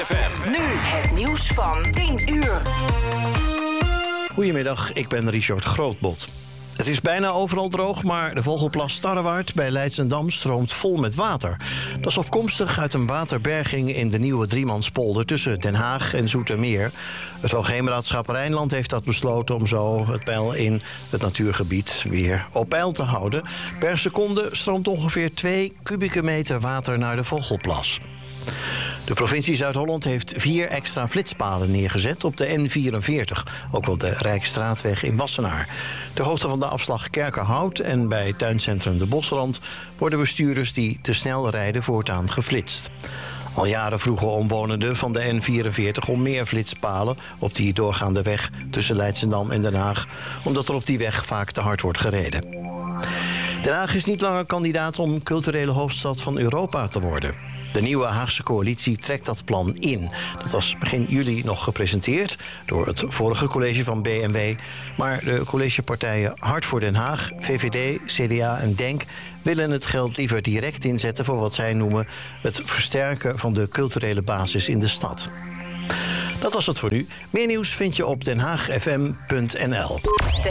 FM. Nu het nieuws van 10 uur. Goedemiddag, ik ben Richard Grootbot. Het is bijna overal droog, maar de Vogelplas Starrewaard bij Leidschendam stroomt vol met water. Dat is afkomstig uit een waterberging in de Nieuwe Driemanspolder tussen Den Haag en Zoetermeer. Het Hoogheemraadschap Rijnland heeft dat besloten om zo het peil in het natuurgebied weer op peil te houden. Per seconde stroomt ongeveer 2 kubieke meter water naar de Vogelplas. De provincie Zuid-Holland heeft 4 extra flitspalen neergezet op de N44, ook wel de Rijksstraatweg in Wassenaar. Ter hoogte van de afslag Kerkenhout en bij tuincentrum De Bosrand worden bestuurders die te snel rijden voortaan geflitst. Al jaren vroegen omwonenden van de N44 om meer flitspalen op die doorgaande weg tussen Leidschendam en Den Haag, omdat er op die weg vaak te hard wordt gereden. Den Haag is niet langer kandidaat om culturele hoofdstad van Europa te worden. De nieuwe Haagse coalitie trekt dat plan in. Dat was begin juli nog gepresenteerd door het vorige college van BMW. Maar de collegepartijen Hart voor Den Haag, VVD, CDA en DENK willen het geld liever direct inzetten voor wat zij noemen het versterken van de culturele basis in de stad. Dat was het voor nu. Meer nieuws vind je op denhaagfm.nl.